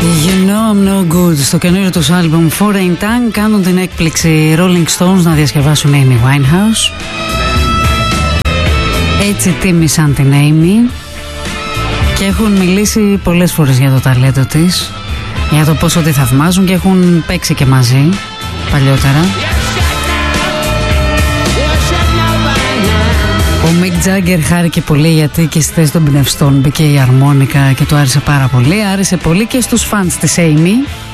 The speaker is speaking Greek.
You know I'm no good. Στο καινούριο τους άλμπουμ Foreign Tongue κάνουν την έκπληξη Rolling Stones να διασκευάσουν Amy Winehouse. Έτσι τίμησαν την Amy και έχουν μιλήσει πολλές φορές για το ταλέντο της, για το πόσο τη θαυμάζουν, και έχουν παίξει και μαζί παλιότερα. Ο Mick Jagger χάρηκε πολύ γιατί και στη θέση των πνευστών μπήκε η αρμόνικα και του άρεσε πάρα πολύ. Άρεσε πολύ και στους φανς της Amy.